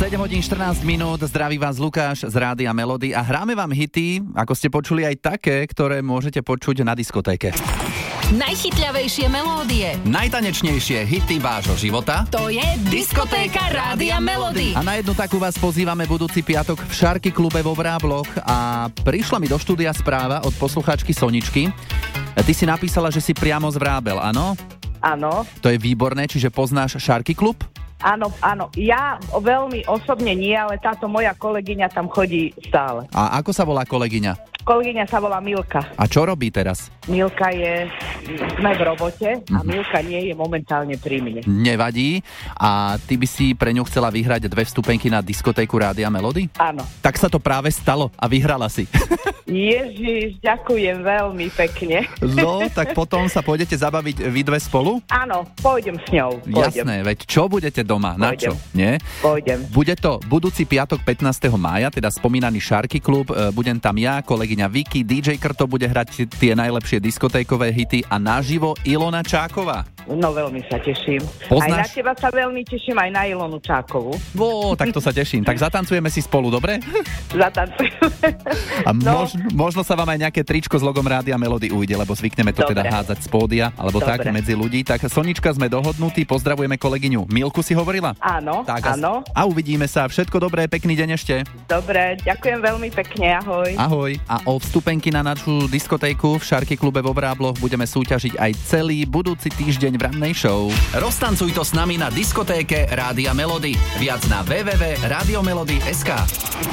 7 hodín 14 minút, zdraví vás Lukáš z Rádia Melody a hráme vám hity, ako ste počuli aj také, ktoré môžete počuť na diskotéke. Najchytľavejšie melódie, Najtanečnejšie hity vášho života. to je Diskotéka Rádia Melody. A na jednu takú vás pozývame budúci piatok v Šarky klube vo Vrábloch a prišla mi do štúdia správa od poslucháčky Soničky. Ty si napísala, že si priamo z Vrábel, áno? Áno, To je výborné, čiže poznáš Šarky klub? áno. Ja veľmi osobne nie, ale táto moja kolegyňa tam chodí stále. A ako sa volá kolegyňa? Kolegyňa sa volá Milka. A čo robí teraz? Milka sme v robote a Milka nie je momentálne pri mne. Nevadí. A ty by si pre ňu chcela vyhrať 2 vstupenky na diskotéku Rádia Melody? Áno. Tak sa to práve stalo a vyhrala si. Ježiš, ďakujem veľmi pekne. No, tak potom sa pôjdete zabaviť vy dve spolu? Áno, pôjdem s ňou. Jasné, veď čo budete doma? Na čo? Nie? Pôjdem. Bude to budúci piatok 15. mája, teda spomínaný Šarky klub. Budem tam ja, kolegyňa Vicky, DJ Krto bude hrať tie najlepšie diskotékové hity a naživo Ilona Čáková. No veľmi sa teším. Poznáš? Aj na teba sa veľmi teším, aj na Ilonu Čákovú. Tak to sa teším. Tak zatancujeme si spolu, dobre? Zatancujeme. A No. možno sa vám aj nejaké tričko s logom Rádia Melody ujde, lebo zvykneme to teda Dobre. hádzať z pódia, alebo Dobre. tak medzi ľudí. Tak Sonička, sme dohodnutí, pozdravujeme kolegyňu Milku, si hovorila? Áno, Tak, áno. A uvidíme sa. Všetko dobré, pekný deň ešte. Dobre, ďakujem veľmi pekne, ahoj. Ahoj. A o vstupenky na našu diskotéku v Šarky klube vo Vrábloch budeme súťažiť aj celý budúci týždeň v rannej show. Roztancuj to s nami na diskotéke Rádia Melody. Viac na www.radiomelody.sk.